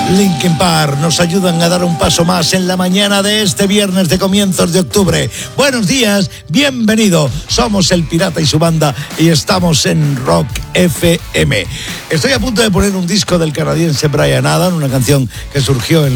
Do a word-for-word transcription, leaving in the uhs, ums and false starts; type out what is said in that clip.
Linkin Park nos ayudan a dar un paso más en la mañana de este viernes de comienzos de octubre. Buenos días, bienvenido. Somos El Pirata y su banda y estamos en Rock F M. Estoy a punto de poner un disco del canadiense Bryan Adams, una canción que surgió en